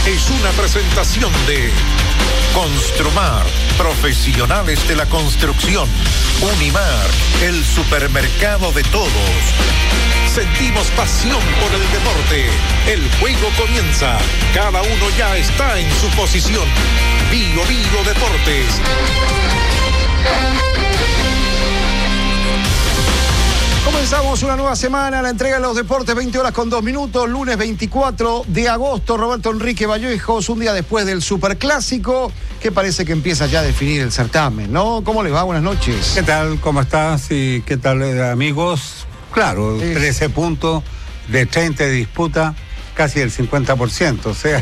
es una presentación de Construmar, profesionales de la construcción. Unimar, el supermercado de todos. Sentimos pasión por el deporte. El juego comienza. Cada uno ya está en su posición. Bio Deportes. Comenzamos una nueva semana, la entrega de los deportes, 20 horas con 2 minutos, lunes 24 de agosto. Roberto Enrique Vallejos, un día después del Superclásico, que parece que empieza ya a definir el certamen, ¿no? ¿Cómo les va? Buenas noches. ¿Qué tal? ¿Cómo estás? ¿Y qué tal, amigos? Claro, 13 puntos de 30 de disputa, casi el 50%, o sea,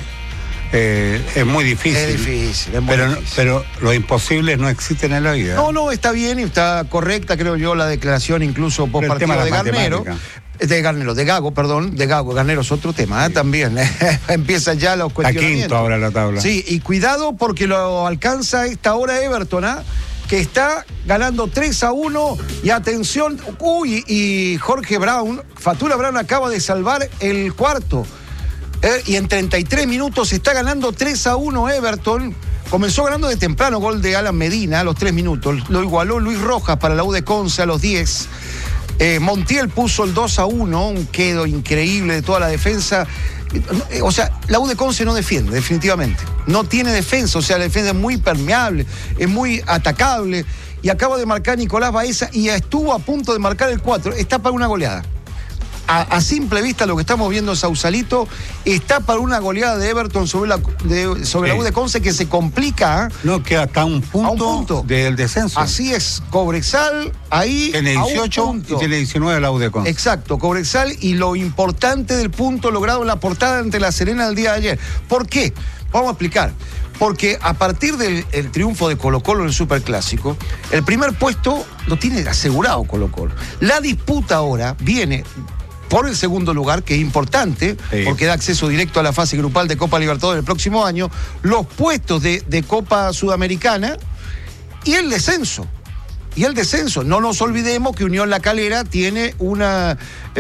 es muy difícil. Es difícil, es muy difícil. Pero los imposibles no existen en la vida. No, está bien y está correcta, creo yo, la declaración incluso post partido de Garnero. De Gago, Garnero es otro tema, también. Empieza ya los cuestionamientos. Está quinto ahora la tabla. Sí, y cuidado porque lo alcanza a esta hora Everton, que está ganando 3-1, y atención, y Jorge Brown, Fatula Brown acaba de salvar el cuarto, y en 33 minutos está ganando 3-1 Everton. Comenzó ganando de temprano, gol de Alan Medina a los 3 minutos, lo igualó Luis Rojas para la U de Conce a los 10. Montiel puso el 2-1, un quedo increíble de toda la defensa. O sea, la U de Conce no defiende, definitivamente. No tiene defensa, o sea, la defensa es muy permeable, es muy atacable. Y acaba de marcar Nicolás Baeza y estuvo a punto de marcar el 4. Está para una goleada. A simple vista, lo que estamos viendo en Sausalito está para una goleada de Everton sobre la U de Conce, que se complica. No, que hasta un punto del descenso. Así es, Cobresal ahí tiene 18 y tiene 19 la U de Conce. Exacto, Cobresal, y lo importante del punto logrado en la portada ante La Serena el día de ayer. ¿Por qué? Vamos a explicar. Porque a partir del triunfo de Colo-Colo en el Superclásico, el primer puesto lo tiene asegurado Colo-Colo. La disputa ahora viene por el segundo lugar, que es importante, porque da acceso directo a la fase grupal de Copa Libertadores el próximo año, los puestos de Copa Sudamericana y el descenso. No nos olvidemos que Unión La Calera tiene una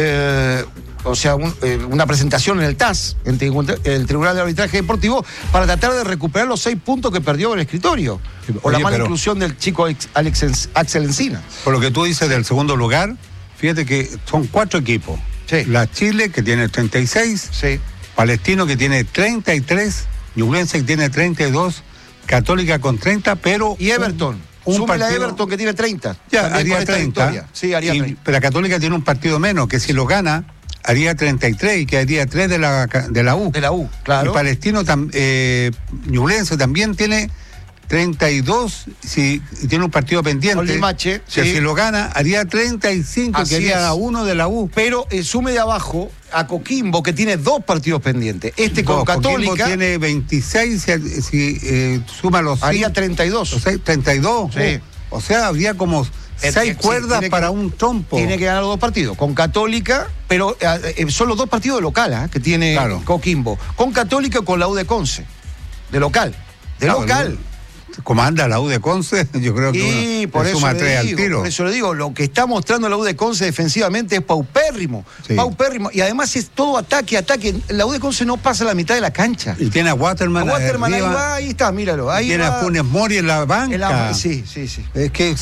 presentación en el TAS, en el Tribunal de Arbitraje Deportivo, para tratar de recuperar los 6 puntos que perdió en el escritorio, por la mala inclusión del chico Axel Encina. Por lo que tú dices del segundo lugar, fíjate que son 4 equipos. Sí. La Chile, que tiene 36, sí. Palestino, que tiene 33, Ñublense, que tiene 32, Católica con 30, pero... Y Everton. Súmela a Everton, que tiene 30. Ya, haría 30. Sí, haría 30. Pero la Católica tiene un partido menos, que si lo gana, haría 33 y quedaría 3 de la U. De la U, claro. Y Palestino, Ñublense también tiene 32, si tiene un partido pendiente. Limache, sí. Si lo gana, haría 35, que haría 1 de la U. Pero sume de abajo a Coquimbo, que tiene 2 partidos pendientes. Con Católica Coquimbo tiene 26, si suma los 5. Haría 32. 32. Sí. O sea, habría como 6 cuerdas para un trompo. Tiene que ganar los 2 partidos. Con Católica, pero son los 2 partidos de local que tiene Coquimbo. Con Católica y con la U de Conce. De local. Como anda la U de Conce, yo creo que por eso suma 3 al tiro. Por eso le digo, lo que está mostrando la U de Conce defensivamente es paupérrimo. Sí. Paupérrimo. Y además es todo ataque. La U de Conce no pasa la mitad de la cancha. Y tiene a Waterman. Ahí está, míralo. Ahí tiene a Funes Mori en la banca. Sí. Es que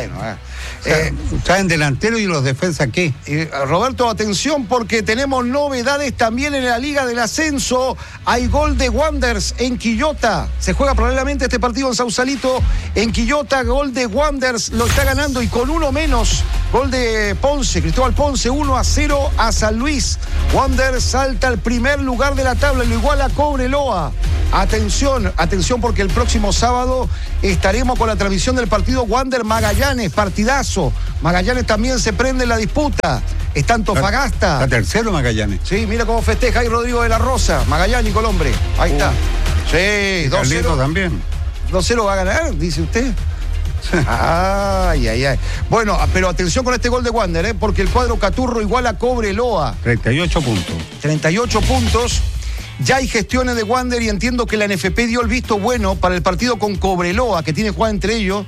traen delantero y los defensas, ¿qué? Roberto, atención, porque tenemos novedades también en la Liga del Ascenso. Hay gol de Wanderers en Quillota. Se juega paralelamente este partido en Sausalito. En Quillota, gol de Wanderers, lo está ganando, y con 1 menos, gol de Ponce, Cristóbal Ponce, 1-0 a San Luis. Wanderers salta al primer lugar de la tabla y lo iguala a Cobreloa. Atención, porque el próximo sábado estaremos con la transmisión del partido Wander Magallanes, partidazo. Magallanes también se prende en la disputa. Está Antofagasta. Está tercero Magallanes. Sí, mira cómo festeja ahí Rodrigo de la Rosa. Magallanes y Colombre. Ahí está. Sí, 2-0 también. 2-0 va a ganar, dice usted. Ay. Bueno, pero atención con este gol de Wander, porque el cuadro Caturro iguala a Cobreloa. 38 puntos. 38 puntos. Ya hay gestiones de Wander y entiendo que la NFP dio el visto bueno para el partido con Cobreloa, que tiene que jugar entre ellos.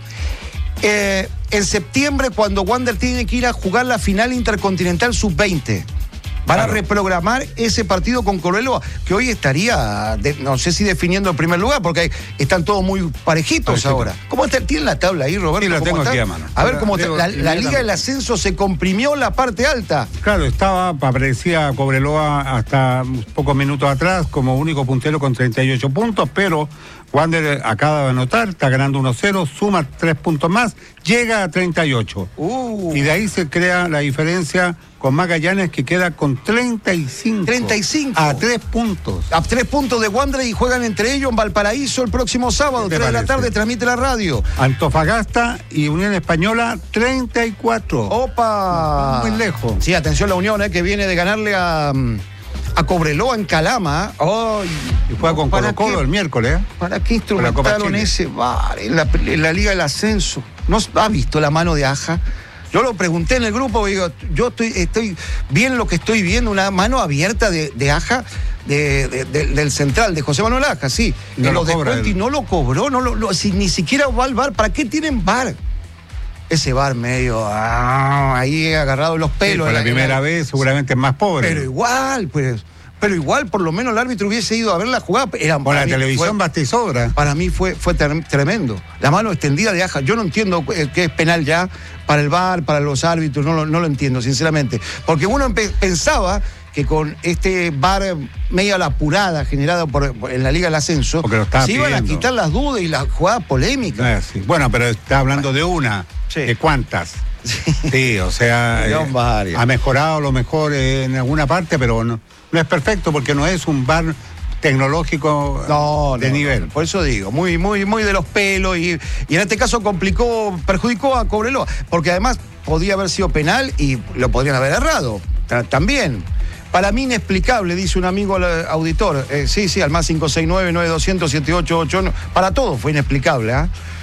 En septiembre, cuando Wander tiene que ir a jugar la final intercontinental sub-20. Van a reprogramar ese partido con Cobreloa, que hoy estaría, no sé si definiendo el primer lugar, porque están todos muy parejitos ahora. ¿Cómo está? ¿Tiene la tabla ahí, Roberto? Sí, la tengo está? aquí a mano. A ver cómo está. La Liga del Ascenso se comprimió la parte alta. Claro, aparecía Cobreloa hasta pocos minutos atrás como único puntero con 38 puntos, pero Wander acaba de anotar, está ganando 1-0, suma 3 puntos más, llega a 38. Y de ahí se crea la diferencia con Magallanes, que queda con 35. 35. A 3 puntos. A 3 puntos de Wander, y juegan entre ellos en Valparaíso el próximo sábado, 3 de la tarde, transmite la radio. Antofagasta y Unión Española, 34. ¡Opa! Muy lejos. Sí, atención la Unión, que viene de ganarle a Cobreloa en Calama. Y juega con Colo-Colo el miércoles. ¿Para qué instrumentaron ese VAR en la Liga del Ascenso? ¿No ha visto la mano de Aja? Yo lo pregunté en el grupo, digo, yo estoy bien lo que estoy viendo, una mano abierta de Aja, del central, de José Manuel Aja, sí. No lo cobra y no lo cobró, ni siquiera va al VAR. ¿Para qué tienen VAR? Ese VAR medio ahí agarrado los pelos. Sí, por la primera vez seguramente es más pobre. Pero igual, por lo menos el árbitro hubiese ido a ver la jugada. Por la televisión basta y sobra. Para mí fue tremendo. La mano extendida de Aja. Yo no entiendo qué es penal ya para el VAR, para los árbitros. No lo entiendo, sinceramente. Porque uno pensaba que con este VAR medio a la apurada generada en la Liga del Ascenso, se iban a quitar las dudas y las jugadas polémicas. Sí. Bueno, pero está hablando de una. Sí. ¿De cuántas? Sí, o sea, ha mejorado lo mejor en alguna parte, pero no es perfecto porque no es un VAR tecnológico de nivel. Por eso digo, muy de los pelos, y en este caso perjudicó a Cobreloa, porque además podía haber sido penal y lo podrían haber errado también. Para mí inexplicable, dice un amigo auditor. Sí, al más 569-9200-7881. Para todos fue inexplicable.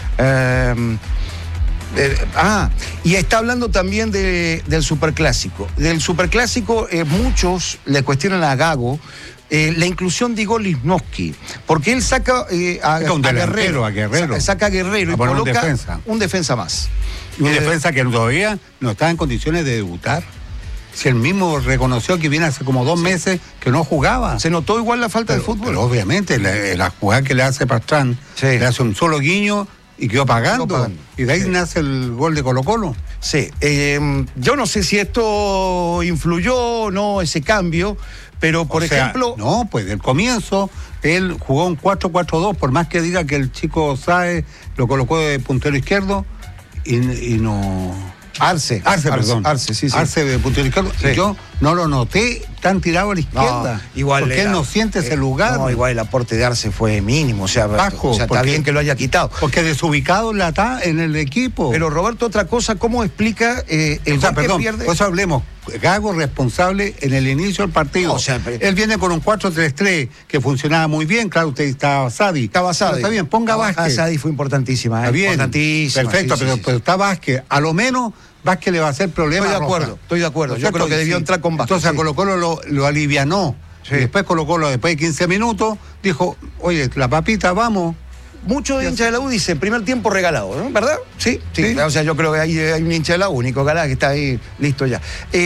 Y está hablando también del Superclásico. Del Superclásico, muchos le cuestionan a Gago la inclusión de Igor Lichnowsky, porque él saca a Guerrero. Saca a Guerrero y coloca un defensa más. Un defensa que todavía no está en condiciones de debutar. Si él mismo reconoció que viene hace como 2 meses que no jugaba. Se notó igual la falta de fútbol. Pero obviamente la jugada que le hace Pastrán, le hace un solo guiño y quedó pagando. Y de ahí nace el gol de Colo-Colo. Sí, yo no sé si esto influyó o no, ese cambio, pero por ejemplo... No, pues del comienzo él jugó un 4-4-2, por más que diga que el chico Sáez lo colocó de puntero izquierdo y no... Arce, sí. Arce de puntero izquierdo. Sí. Y yo no lo noté tan tirado a la izquierda. Igual porque él no siente ese lugar. No, igual el aporte de Arce fue mínimo. Bajo. Está bien que lo haya quitado. Porque desubicado en el equipo. Pero Roberto, otra cosa, ¿cómo explica el gol que pierde? Por eso hablemos. Gago responsable en el inicio del partido. Él viene con un 4-3-3 que funcionaba muy bien. Claro, usted estaba Sadi. Está bien, ponga Vázquez. Sadi fue importantísima. Está bien. Importantísima. Perfecto, pero está Vázquez. A lo menos Vázquez le va a hacer problemas. Estoy de acuerdo. Yo creo que debió entrar con Vázquez. Entonces a Colo-Colo lo alivianó. Sí. Y después Colo-Colo, después de 15 minutos, dijo, oye, la papita, vamos. Muchos hinchas de la U dicen, primer tiempo regalado, ¿no? ¿Verdad? Sí. O sea, yo creo que hay un hincha de la U, Nico Galá, que está ahí listo ya.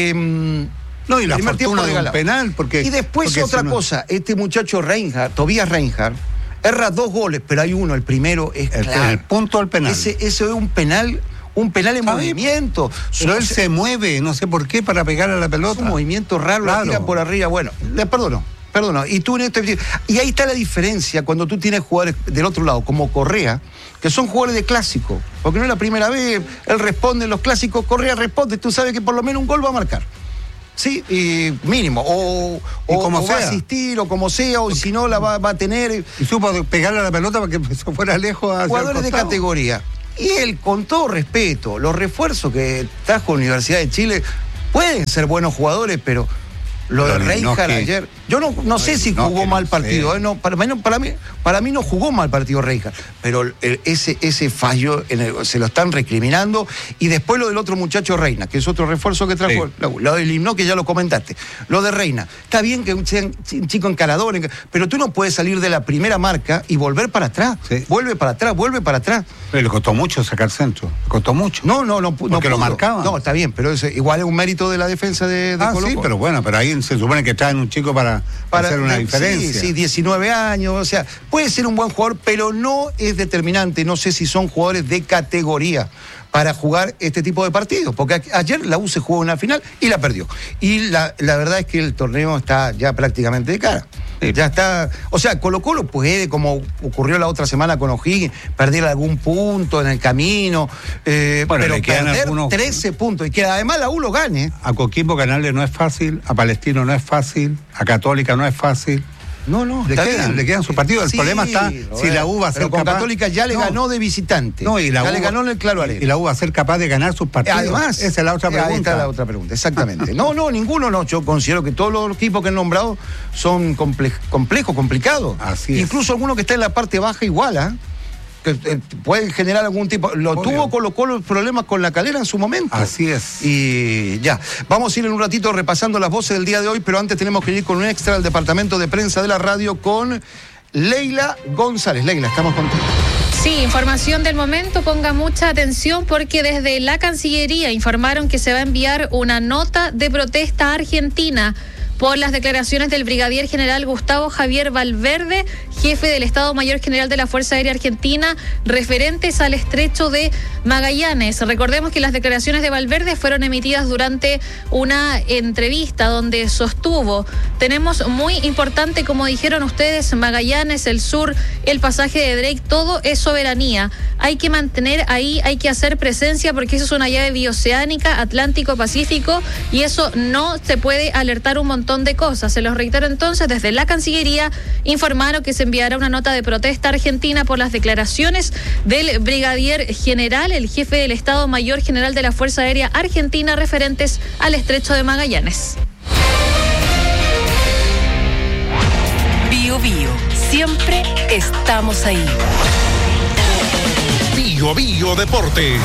No, y la primer tiempo de un penal, porque... Y después otra cosa, este muchacho Tobias Reinhardt, erra 2 goles, pero hay uno, el primero es claro. El punto del penal. Ese es un penal en movimiento. Pero él se mueve, no sé por qué, para pegar a la pelota. Es un movimiento raro, la tira por arriba. Bueno, le perdono. Y tú y ahí está la diferencia cuando tú tienes jugadores del otro lado, como Correa, que son jugadores de clásico. Porque no es la primera vez, él responde en los clásicos, Correa responde, tú sabes que por lo menos un gol va a marcar. Sí, mínimo. O va a asistir, o como sea, o si no la va a tener. Y supo pegarle a la pelota para que eso fuera lejos hacia jugadores de categoría. Y él, con todo respeto, los refuerzos que trajo la Universidad de Chile pueden ser buenos jugadores, pero lo de Reinhardt ayer, yo no sé si jugó mal partido. No, para mí no jugó mal partido Reinhardt, pero ese fallo se lo están recriminando. Y después lo del otro muchacho Reina, que es otro refuerzo que trajo, lo del himno, que ya lo comentaste. Lo de Reina, está bien que sea un chico encarador, pero tú no puedes salir de la primera marca y volver para atrás. Vuelve para atrás. Pero le costó mucho sacar centro, le costó mucho. No porque lo marcaban. No, está bien, pero igual es un mérito de la defensa de Colo-Colo. Sí, pero bueno, pero ahí ahí se supone que traen un chico para hacer una diferencia. Sí, 19 años, o sea, puede ser un buen jugador, pero no es determinante. No sé si son jugadores de categoría para jugar este tipo de partidos, porque ayer la U se jugó una final y la perdió. Y la verdad es que el torneo está ya prácticamente de cara. Sí. Ya está, o sea, Colo-Colo puede, como ocurrió la otra semana con O'Higgins, perder algún punto en el camino, pero perder 13 puntos y que además la U lo gane. A Coquimbo ganarle no es fácil, a Palestino no es fácil, a Católica no es fácil. No, le quedan sus partidos. El problema está si la U va a ser capaz. Católica ya le ganó de visitante. No, y la ya U, le ganó en el Claro Arena. Y la U va a ser capaz de ganar sus partidos. Además, esa es la otra pregunta. Ahí está la otra pregunta, exactamente. No, ninguno no. Yo considero que todos los equipos que he nombrado son complejos, complicados. Así es. Incluso alguno que está en la parte baja igual, ¿ah? Que pueden generar algún tipo. Tuvo Colo-Colo problemas con La Calera en su momento. Así es. Y ya. Vamos a ir en un ratito repasando las voces del día de hoy, pero antes tenemos que ir con un extra al departamento de prensa de la radio con Leila González. Leila, estamos contigo. Sí, información del momento, ponga mucha atención porque desde la Cancillería informaron que se va a enviar una nota de protesta a Argentina por las declaraciones del brigadier general Gustavo Javier Valverde, jefe del Estado Mayor General de la Fuerza Aérea Argentina, referentes al estrecho de Magallanes. Recordemos que las declaraciones de Valverde fueron emitidas durante una entrevista donde sostuvo: tenemos muy importante, como dijeron ustedes, Magallanes, el sur, el pasaje de Drake, todo es soberanía. Hay que mantener ahí, hay que hacer presencia porque eso es una llave bioceánica, Atlántico-Pacífico, y eso no se puede alertar un montón de cosas. Se los reitero entonces, desde la Cancillería informaron que se enviará una nota de protesta a Argentina por las declaraciones del brigadier general, el jefe del Estado Mayor General de la Fuerza Aérea Argentina, referentes al estrecho de Magallanes. Bio Bio, siempre estamos ahí. Bio Bio Deportes.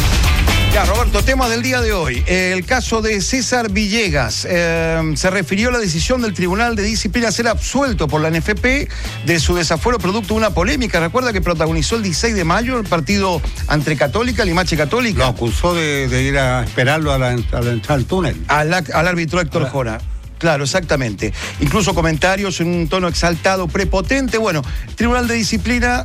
Ya, Roberto, tema del día de hoy. El caso de César Villegas. Se refirió a la decisión del Tribunal de Disciplina a ser absuelto por la NFP de su desafuero producto de una polémica. Recuerda que protagonizó el 16 de mayo el partido entre Católica, Limache Católica. Lo acusó de ir a esperarlo a la entrada al túnel. Al árbitro Héctor Jora. Claro, exactamente. Incluso comentarios en un tono exaltado, prepotente. Bueno, el Tribunal de Disciplina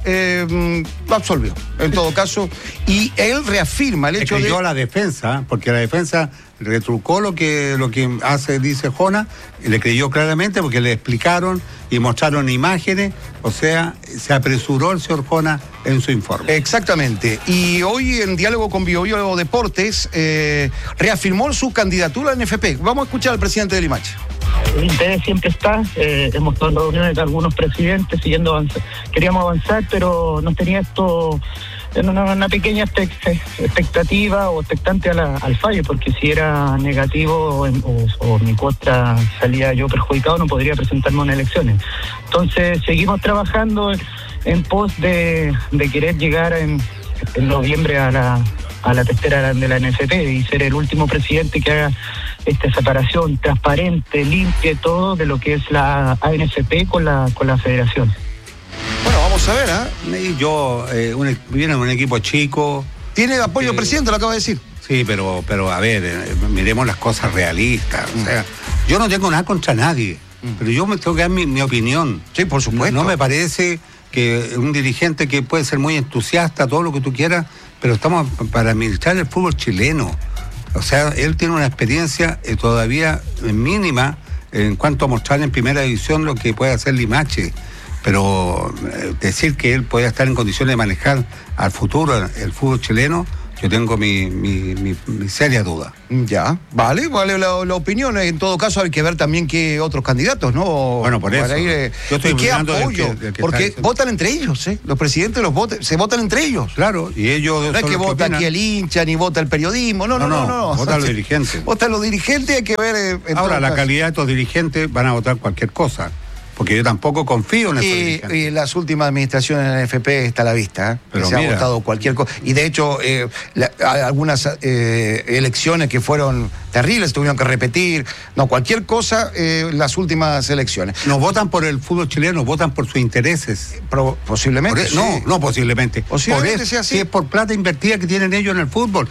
lo absolvió, en todo caso, y él reafirma el hecho de... creyó a la defensa, porque la defensa retrucó lo que dice Jona, y le creyó claramente porque le explicaron y mostraron imágenes, o sea, se apresuró el señor Jona en su informe. Exactamente. Y hoy en diálogo con Bio Bio Deportes reafirmó su candidatura al NFP. Vamos a escuchar al presidente de Limache. El interés siempre está, hemos estado en reuniones de algunos presidentes queríamos avanzar, pero nos tenía esto en una pequeña expectativa o expectante al fallo, porque si era negativo o mi cuota salía yo perjudicado, no podría presentarme en elecciones. Entonces seguimos trabajando en pos de querer llegar en noviembre a la testera de la NFP y ser el último presidente que haga esta separación transparente, limpia, todo de lo que es la ANFP con la federación. Bueno, vamos a ver, Viene un equipo chico. Tiene apoyo del presidente, lo acaba de decir. Sí, pero a ver, miremos las cosas realistas. O sea, yo no tengo nada contra nadie, pero yo me tengo que dar mi opinión. Sí, por supuesto. No me parece que un dirigente que puede ser muy entusiasta, todo lo que tú quieras, pero estamos para administrar el fútbol chileno. O sea, él tiene una experiencia todavía mínima en cuanto a mostrar en primera división lo que puede hacer Limache. Pero decir que él puede estar en condiciones de manejar al futuro el fútbol chileno, yo tengo mi seria duda. Ya, vale la opinión. En todo caso hay que ver también qué otros candidatos, ¿no? Bueno, por eso. Yo estoy qué apoyo, porque votan entre ellos, ¿eh? Los presidentes se votan entre ellos. Claro, y ellos... No es que vota aquí el hincha, ni vota el periodismo, no. Votan los dirigentes. Votan los dirigentes, hay que ver... Ahora, la calidad de estos dirigentes van a votar cualquier cosa. Porque yo tampoco confío en eso. Y las últimas administraciones de la NFP está a la vista, ¿eh? Pero se ha votado cualquier cosa. Y de hecho, algunas elecciones que fueron terribles, tuvieron que repetir. No, cualquier cosa, las últimas elecciones. No votan por el fútbol chileno, votan por sus intereses. Posiblemente. No posiblemente. Posiblemente por sea así. Si es por plata invertida que tienen ellos en el fútbol.